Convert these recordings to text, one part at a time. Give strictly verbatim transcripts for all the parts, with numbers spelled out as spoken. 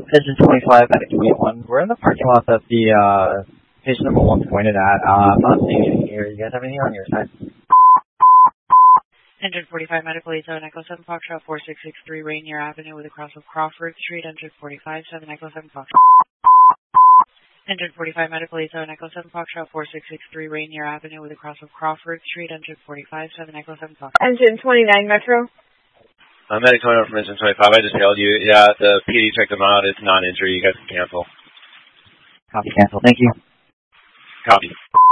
Engine twenty-five, Medic twenty-one. We're in the parking lot that the uh, patient number one pointed at. Uh, I'm not seeing anything here. You guys have anything on your side? Engine forty-five, Medical eight seven Echo seven Foxtrot four six six three Rainier Avenue with a cross of Crawford Street. Engine forty-five, seven Echo seven Foxtrot. Engine forty-five, Medical eight seven Echo seven Foxtrot four six six three Rainier Avenue with a cross of Crawford Street. Engine forty-five, seven Echo seven Foxtrot. Engine twenty-nine, Metro. Uh, Medic twenty-one from Engine twenty-five. I just hailed you. Yeah, the P D checked them out. It's non-injury. You guys can cancel. Copy, cancel. Thank you. Copy.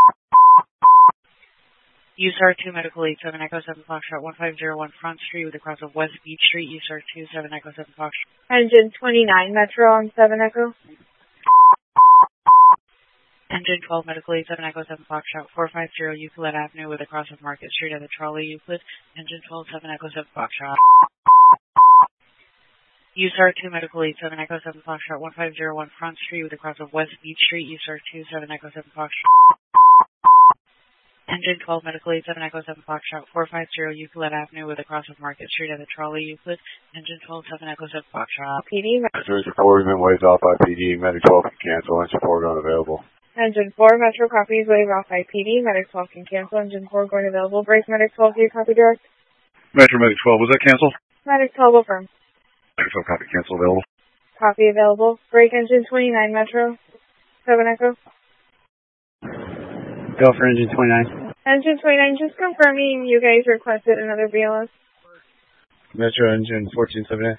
U S A R two, Medical eight seven Echo seven Foxtrot one five zero one Front Street with a cross of West Beach Street. U S A R two, seven Echo seven Foxtrot. Engine twenty-nine, Metro on seven Echo. Engine twelve, Medical eight seven Echo seven Foxtrot four five zero Euclid Avenue with a cross of Market Street at the Trolley Euclid. Engine twelve, seven Echo seven Foxtrot. U S A R two, Medical eight seven Echo seven Foxtrot one five zero one Front Street with a cross of West Beach Street. U S A R two, seven Echo seven Foxtrot. Engine twelve, Medical eight seven Echo seven Foxtrot four five zero Euclid Avenue with a cross of Market Street at the Trolley Euclid. Engine twelve, seven Echo seven Foxtrot. P D. Engine four has been waived off by P D. Medic twelve can cancel. Engine four going available. Engine four, Metro copies waived off by P D. Medic twelve can cancel. Engine four going available. Break Medic twelve, do you copy direct? Metro Medic twelve, was that canceled? Medic twelve affirm. Medic twelve copy cancel available. Copy available. Break Engine twenty-nine, Metro. seven Echo. Go for Engine twenty-nine. Engine twenty-nine, just confirming you guys requested another B L S. Metro Engine fourteen seven A.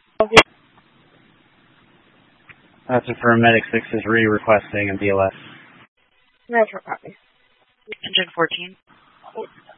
That's affirm. Medic six is re-requesting a B L S. Metro copy. Engine fourteen.